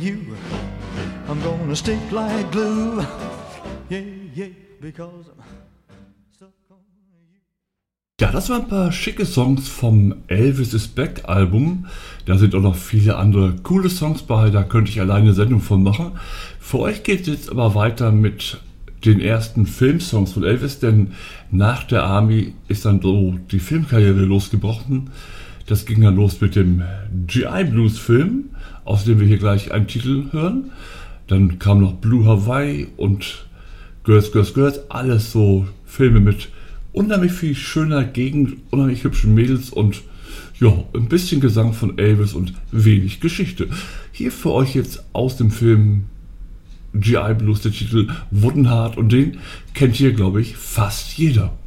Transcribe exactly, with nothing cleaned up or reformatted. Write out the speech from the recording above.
You, I'm gonna stick like glue. Yeah, yeah, because I'm stuck on you. Ja, das waren ein paar schicke Songs vom Elvis is Back Album. Da sind auch noch viele andere coole Songs bei, da könnte ich alleine eine Sendung von machen. Für euch geht es jetzt aber weiter mit den ersten Filmsongs von Elvis, denn nach der Army ist dann so die Filmkarriere losgebrochen. Das ging dann los mit dem G I Blues Film, aus dem wir hier gleich einen Titel hören. Dann kam noch Blue Hawaii und Girls, Girls, Girls, alles so Filme mit unheimlich viel schöner Gegend, unheimlich hübschen Mädels und ja, ein bisschen Gesang von Elvis und wenig Geschichte. Hier für euch jetzt aus dem Film G I Blues der Titel Wooden Heart und den kennt hier, glaube ich, fast jeder.